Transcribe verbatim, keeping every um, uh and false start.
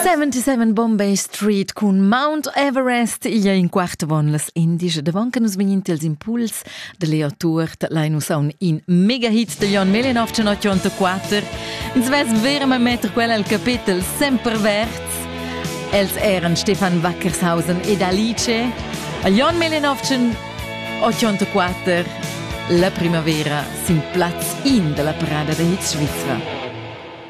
settantasette Bombay Street con Mount Everest. Il y a in quarta von las indische. Davant che nus vegnint els impuls de Leo Tuort, lei nus ha un in mega hit de Jan millenovecentoottantaquattro. Ins ves veramente metter quel al capitel sempre verts. Els eran Stefan Wackershausen ed Alice. A Jan millenovecentoottantaquattro la primavera sin plaz in della parada de hits Svizzera.